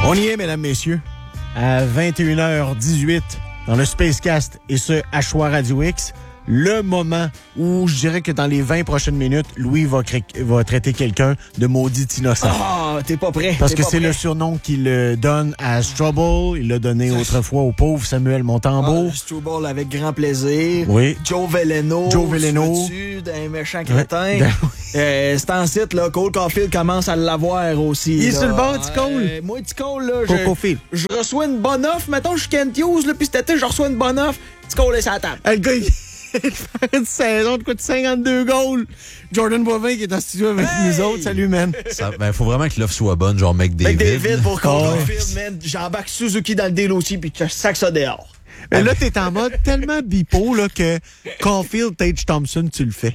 On y est, mesdames, messieurs, à 21h18 dans le Spacecast et ce, à Choix Radio X. Le moment où je dirais que dans les 20 prochaines minutes, Louis va traiter quelqu'un de maudit innocent. Ah, t'es pas prêt. Parce que c'est le surnom qu'il donne à Struble. Il l'a donné autrefois au pauvre Samuel Montembeault. Struble avec grand plaisir. Oui. Joe Veleno. D'un méchant crétin. C'est en site, là. Cole Caulfield commence à l'avoir aussi. Il est sur le bord, petit Cole. Moi, petit Cole, là, je reçois une bonne offre. Mettons, je suis Kent Hughes, là, puis cet été, je reçois une bonne offre. Petit Cole est sur la table. Le gars, il fait une saison de quoi de 52 goals. Jordan Boivin qui est en studio avec nous autres. Salut, man. Il faut vraiment que l'offre soit bonne, genre McDavid. McDavid pour Cole Caulfield, man. J'embarque Suzuki dans le deal aussi, puis je sac ça dehors. Mais là, t'es en mode tellement bipo là, que Caulfield, Tage Thompson, tu le fais.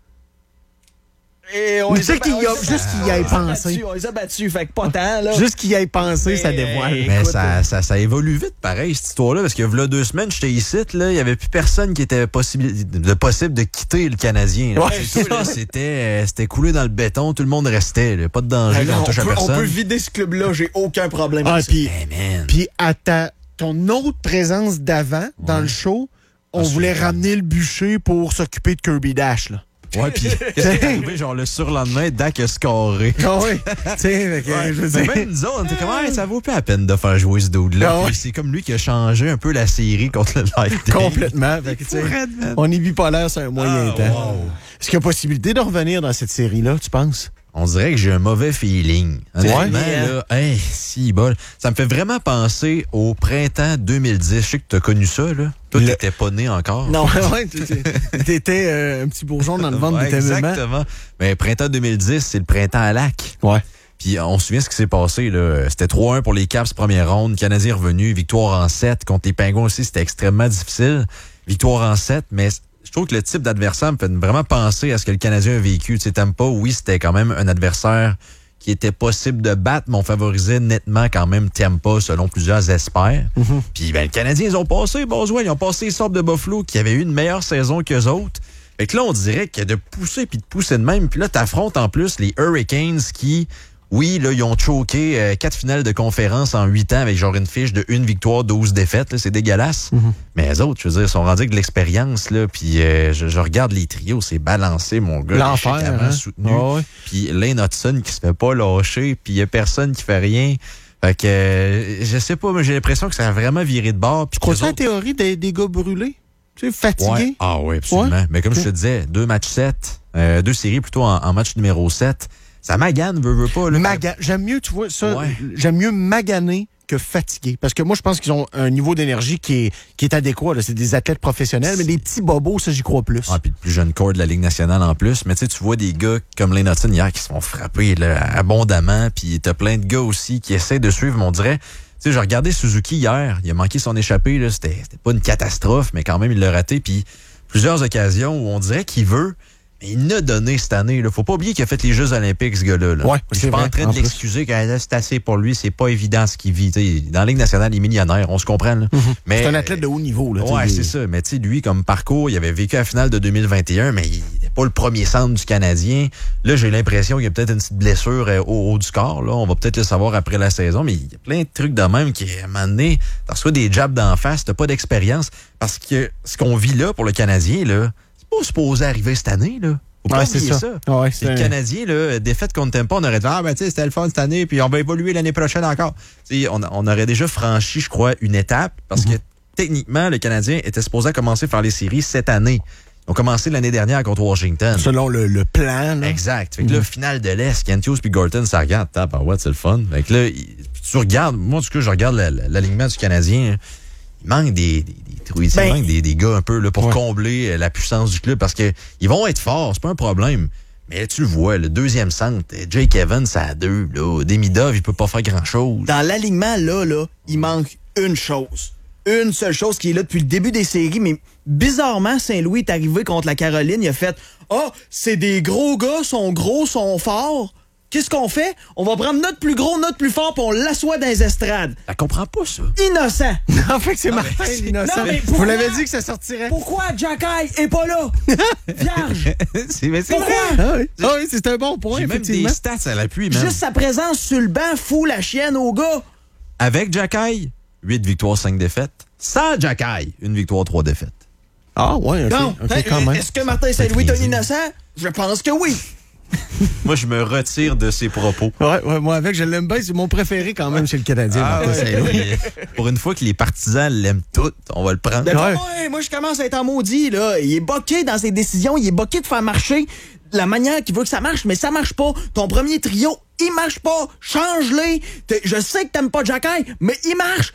On sait qu'il y a juste qu'il y ait pensé. On les a battus, fait que pas tant, là. Juste qu'il y ait pensé, ça dévoile. Mais ça évolue vite, pareil, cette histoire-là, parce que là, 2 semaines, j'étais ici, là, il n'y avait plus personne qui était possible de quitter le Canadien. Ouais, c'était coulé dans le béton, tout le monde restait, là, pas de danger, on touche à personne. On peut vider ce club-là, j'ai aucun problème avec ça. Puis à ton autre présence d'avant, dans le show, on voulait ramener le bûcher pour s'occuper de Kirby Dash, là. Ouais, puis qu'est-ce qui est arrivé, genre le surlendemain, Dak a scoré. Ah oui, tu sais, je veux dire. Même nous autres, on était comme, ça vaut plus la peine de faire jouer ce dude-là. Ah ouais. C'est comme lui qui a changé un peu la série contre le Lightning. Complètement. Fait que, on est bipolaire sur un moyen temps. Wow. Est-ce qu'il y a possibilité de revenir dans cette série-là, tu penses? On dirait que j'ai un mauvais feeling. Honnêtement, là, si bol. Ça me fait vraiment penser au printemps 2010. Je sais que tu as connu ça, là. Toi, t'étais pas né encore. Non, ouais, t'étais un petit bourgeon dans le ventre de tes mamans. Exactement. Mais printemps 2010, c'est le printemps à lac. Ouais. Puis on se souvient ce qui s'est passé, là. C'était 3-1 pour les Caps, première ronde. Canadien revenu. Victoire en 7. Contre les Pingouins aussi, c'était extrêmement difficile. Victoire en 7, mais je trouve que le type d'adversaire me fait vraiment penser à ce que le Canadien a vécu. Tu sais, Tampa, oui, c'était quand même un adversaire qui était possible de battre, mais on favorisait nettement quand même Tampa, selon plusieurs experts. Mm-hmm. Puis le Canadien, ils ont passé, ils ont passé les Sabres de Buffalo, qui avaient eu une meilleure saison qu'eux autres. Fait que là, on dirait que de pousser puis de pousser de même. Puis là, t'affrontes en plus les Hurricanes qui... Oui, là, ils ont choqué 4 finales de conférence en 8 ans avec genre une fiche de 1 victoire, 12 défaites. Là, c'est dégueulasse. Mm-hmm. Mais les autres, je veux dire, sont rendus avec de l'expérience. Là, puis je regarde les trios, c'est balancé, mon gars. L'enfer, hein? Soutenu. Oh, ouais. Puis Lane Hudson qui se fait pas lâcher, puis il y a personne qui fait rien. Fait que, je sais pas, mais j'ai l'impression que ça a vraiment viré de bord. Tu crois ça la théorie des gars brûlés? Tu sais, fatigués? Ouais. Ah oui, absolument. Ouais. Mais comme je te disais, 2 matchs 7, 2 séries plutôt en match numéro 7. Ça magane, veut pas. Là. J'aime mieux, tu vois, ça. Ouais. J'aime mieux maganer que fatiguer. Parce que moi, je pense qu'ils ont un niveau d'énergie qui est adéquat. Là. C'est des athlètes professionnels, mais des petits bobos, ça, j'y crois plus. Ah, puis le plus jeune corps de la Ligue nationale en plus. Mais tu sais, tu vois des gars comme Lane Hudson hier qui se font frapper là, abondamment. Puis t'as plein de gars aussi qui essaient de suivre, on dirait. Tu sais, j'ai regardé Suzuki hier. Il a manqué son échappée. Là. C'était pas une catastrophe, mais quand même, il l'a raté. Puis plusieurs occasions où on dirait qu'il veut. Mais il n'a donné cette année. Là. Faut pas oublier qu'il a fait les Jeux olympiques, ce gars-là. Là. Ouais, je suis pas en train de l'excuser quand c'est assez pour lui. C'est pas évident ce qu'il vit. T'sais, dans la Ligue nationale, il est millionnaire. On se comprend. Là. Mm-hmm. Mais, c'est un athlète de haut niveau. Là, ouais, c'est ça. Mais lui, comme parcours, il avait vécu la finale de 2021, mais il n'était pas le premier centre du Canadien. Là, j'ai l'impression qu'il y a peut-être une petite blessure au haut du corps. Là. On va peut-être le savoir après la saison. Mais il y a plein de trucs de même qui, à un moment donné, t'as reçu des jabs d'en face, t'as pas d'expérience. Parce que ce qu'on vit là pour le Canadien, là, c'est pas supposé arriver cette année. Là. Ouais, c'est ça. Ouais, c'est le Canadien, là, défaite contre Tampa, on aurait dit, c'était le fun cette année, puis on va évoluer l'année prochaine encore. On aurait déjà franchi, je crois, une étape, parce que techniquement, le Canadien était supposé commencer à faire les séries cette année. Ils ont commencé l'année dernière contre Washington. Selon le plan. Là. Exact. Fait que là, finale de l'Est, Kent Hughes puis Gorton, ça regarde. C'est le fun. Fait que là, tu regardes, moi, en tout cas, je regarde l'alignement du Canadien. Il manque des des gars un peu là, pour combler la puissance du club parce que ils vont être forts, c'est pas un problème. Mais tu le vois, le deuxième centre, Jake Evans, ça a 2. Là. Demidov, il peut pas faire grand-chose. Dans l'alignement, là, il manque une chose. Une seule chose qui est là depuis le début des séries, mais bizarrement, Saint-Louis est arrivé contre la Caroline, il a fait « Ah, c'est des gros gars, sont gros, sont forts. » Qu'est-ce qu'on fait? On va prendre notre plus gros, notre plus fort, puis on l'assoit dans les estrades. Elle comprend pas ça. Innocent. En fait, c'est Martin, l'innocent. Vous l'avez dit que ça sortirait. Pourquoi Jacky est pas là? Vierge. Pourquoi? Oui, c'est un bon point, j'ai effectivement. même des stats à l'appui, même. Juste sa présence sur le banc fout la chienne au gars. Avec Jacky, 8 victoires, 5 défaites. Sans Jacky, 1 victoire, 3 défaites. Ah, ouais, OK. Non, OK, quand même. est-ce que Martin Saint-Louis est un innocent? Je pense que oui. Moi, je me retire de ses propos. Ouais, moi, avec, je l'aime bien. C'est mon préféré quand même chez le Canadien, Martin Saint-Louis. Pour une fois que les partisans l'aiment toutes, on va le prendre. Moi, je commence à être en maudit, là. Il est boqué dans ses décisions. Il est boqué de faire marcher la manière qu'il veut que ça marche, mais ça marche pas. Ton premier trio, il marche pas. Change-les. Je sais que t'aimes pas Jacky, mais il marche.